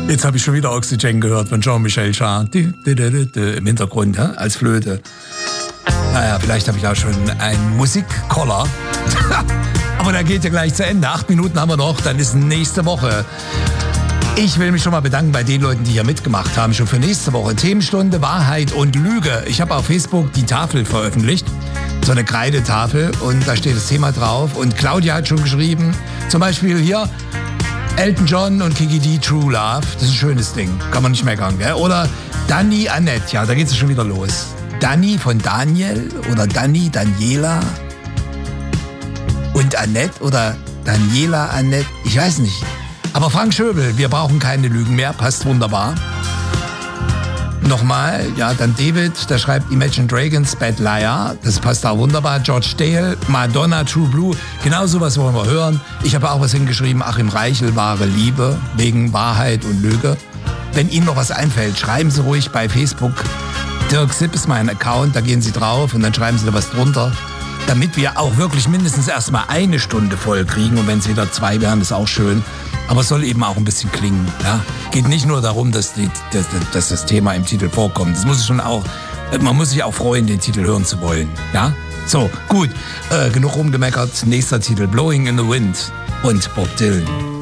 Jetzt habe ich schon wieder Oxygen gehört von Jean-Michel Jarre. Im Hintergrund, ja, als Flöte. Naja, vielleicht habe ich auch schon einen Musikkoller. Aber der geht ja gleich zu Ende. 8 Minuten haben wir noch, dann ist nächste Woche. Ich will mich schon mal bedanken bei den Leuten, die hier mitgemacht haben, schon für nächste Woche. Themenstunde Wahrheit und Lüge. Ich habe auf Facebook die Tafel veröffentlicht, so eine Kreidetafel, und da steht das Thema drauf. Und Claudia hat schon geschrieben, zum Beispiel hier, Elton John und Kiki D, True Love. Das ist ein schönes Ding, kann man nicht meckern, gell? Oder Dani Annette, ja, da geht es schon wieder los. Dani von Daniel oder Dani, Daniela und Annette oder Daniela Annette, ich weiß nicht. Aber Frank Schöbel, wir brauchen keine Lügen mehr, passt wunderbar. Nochmal, ja, dann David, der schreibt Imagine Dragons, Bad Liar, das passt auch wunderbar. George Dale, Madonna, True Blue, genau sowas wollen wir hören. Ich habe auch was hingeschrieben, Achim Reichel, wahre Liebe, wegen Wahrheit und Lüge. Wenn Ihnen noch was einfällt, schreiben Sie ruhig bei Facebook. Dirk Sipp ist mein Account, da gehen Sie drauf und dann schreiben Sie da was drunter, damit wir auch wirklich mindestens erstmal 1 Stunde voll kriegen, und wenn es wieder 2 wären, ist auch schön. Aber es soll eben auch ein bisschen klingen. Ja? Geht nicht nur darum, dass das Thema im Titel vorkommt. Das muss schon auch, man muss sich auch freuen, den Titel hören zu wollen. Ja? So, gut. Genug rumgemeckert. Nächster Titel, Blowing in the Wind und Bob Dylan.